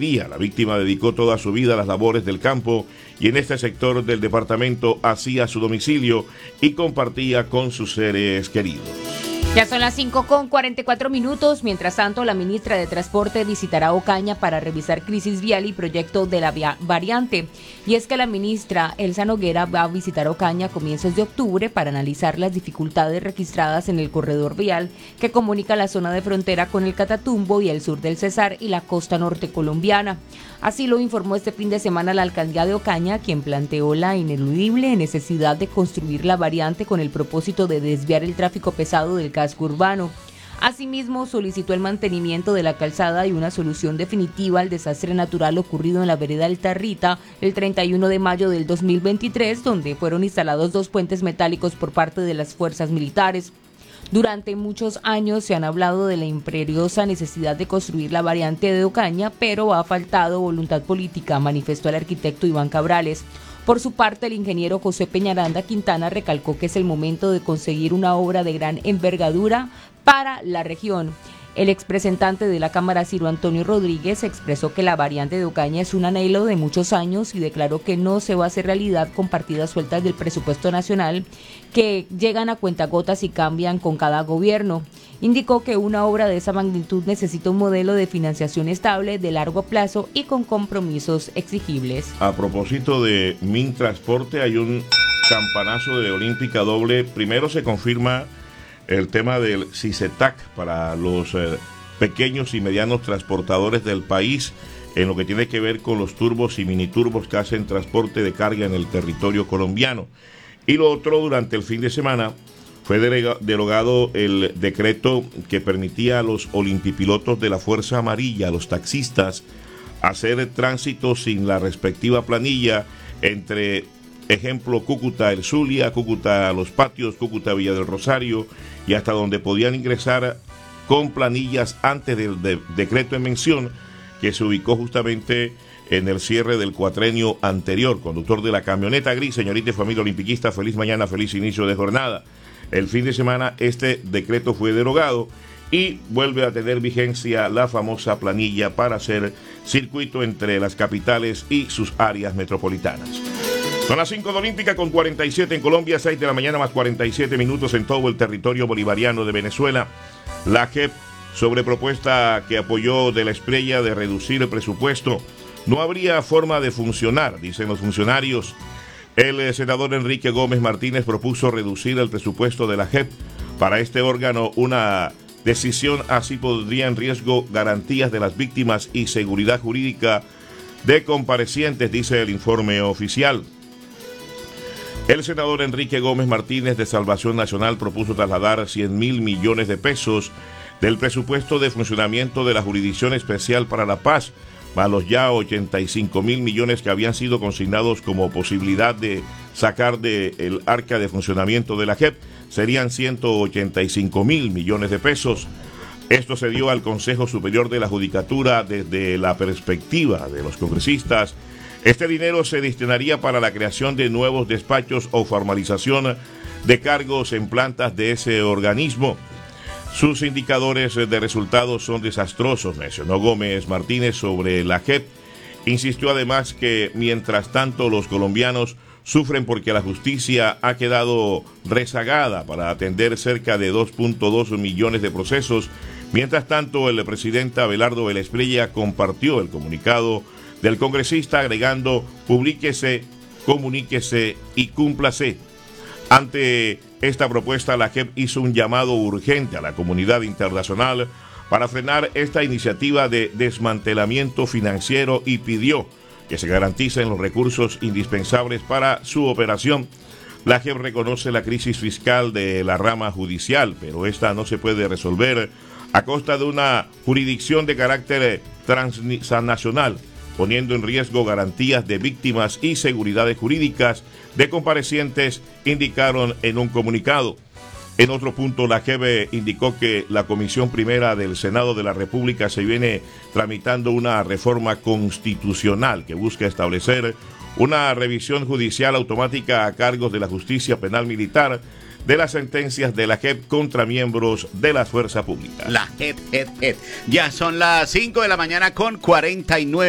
día. La víctima dedicó toda su vida a las labores del campo y en este sector del departamento hacía su domicilio y compartía con sus seres queridos. Ya son las 5:44. Mientras tanto, la ministra de Transporte visitará Ocaña para revisar crisis vial y proyecto de la variante. Y es que la ministra Elsa Noguera va a visitar Ocaña a comienzos de octubre para analizar las dificultades registradas en el corredor vial que comunica la zona de frontera con el Catatumbo y el sur del Cesar y la costa norte colombiana. Así lo informó este fin de semana la alcaldía de Ocaña, quien planteó la ineludible necesidad de construir la variante con el propósito de desviar el tráfico pesado del casco urbano. Asimismo, solicitó el mantenimiento de la calzada y una solución definitiva al desastre natural ocurrido en la vereda Altarrita el 31 de mayo del 2023, donde fueron instalados 2 puentes metálicos por parte de las fuerzas militares. Durante muchos años se han hablado de la imperiosa necesidad de construir la variante de Ocaña, pero ha faltado voluntad política, manifestó el arquitecto Iván Cabrales. Por su parte, el ingeniero José Peñaranda Quintana recalcó que es el momento de conseguir una obra de gran envergadura para la región. El expresentante de la Cámara, Ciro Antonio Rodríguez, expresó que la variante de Ocaña es un anhelo de muchos años y declaró que no se va a hacer realidad con partidas sueltas del presupuesto nacional que llegan a cuentagotas y cambian con cada gobierno. Indicó que una obra de esa magnitud necesita un modelo de financiación estable, de largo plazo y con compromisos exigibles. A propósito de Mintransporte, hay un campanazo de Olímpica doble. Primero se confirma el tema del CICETAC para los pequeños y medianos transportadores del país en lo que tiene que ver con los turbos y miniturbos que hacen transporte de carga en el territorio colombiano. Y lo otro, durante el fin de semana fue derogado el decreto que permitía a los olimpipilotos de la Fuerza Amarilla, a los taxistas, hacer tránsito sin la respectiva planilla entre, ejemplo, Cúcuta El Zulia, Cúcuta Los Patios, Cúcuta Villa del Rosario, y hasta donde podían ingresar con planillas antes del decreto en mención, que se ubicó justamente en el cierre del cuatrenio anterior. Conductor de la camioneta gris, señorita y familia olimpiquista, feliz mañana, feliz inicio de jornada. El fin de semana este decreto fue derogado y vuelve a tener vigencia la famosa planilla para hacer circuito entre las capitales y sus áreas metropolitanas. Son las 5 de Olímpica con 47 en Colombia, 6 de la mañana más 47 minutos en todo el territorio bolivariano de Venezuela. La JEP, sobre propuesta que apoyó de la Estrella de reducir el presupuesto, no habría forma de funcionar, dicen los funcionarios. El senador Enrique Gómez Martínez propuso reducir el presupuesto de la JEP. Para este órgano, una decisión así pondría en riesgo garantías de las víctimas y seguridad jurídica de comparecientes, dice el informe oficial. El senador Enrique Gómez Martínez de Salvación Nacional propuso trasladar 100.000 millones de pesos del presupuesto de funcionamiento de la Jurisdicción Especial para la Paz, más los ya 85.000 millones que habían sido consignados como posibilidad de sacar del arca de funcionamiento de la JEP, serían 185.000 millones de pesos. Esto se dio al Consejo Superior de la Judicatura desde la perspectiva de los congresistas. Este dinero se destinaría para la creación de nuevos despachos o formalización de cargos en plantas de ese organismo. Sus indicadores de resultados son desastrosos, mencionó Gómez Martínez sobre la JEP. Insistió además que mientras tanto los colombianos sufren porque la justicia ha quedado rezagada para atender cerca de 2.2 millones de procesos. Mientras tanto, el presidente Abelardo Esprella compartió el comunicado del congresista agregando: publíquese, comuníquese y cúmplase. Ante esta propuesta, la JEP hizo un llamado urgente a la comunidad internacional para frenar esta iniciativa de desmantelamiento financiero y pidió que se garanticen los recursos indispensables para su operación. La JEP reconoce la crisis fiscal de la rama judicial, pero esta no se puede resolver a costa de una jurisdicción de carácter transnacional, poniendo en riesgo garantías de víctimas y seguridades jurídicas de comparecientes, indicaron en un comunicado. En otro punto, la JEP indicó que la Comisión Primera del Senado de la República se viene tramitando una reforma constitucional que busca establecer una revisión judicial automática a cargos de la justicia penal militar de las sentencias de la JEP contra miembros de la fuerza pública. La JEP. Ya son las 5 de la mañana con 49.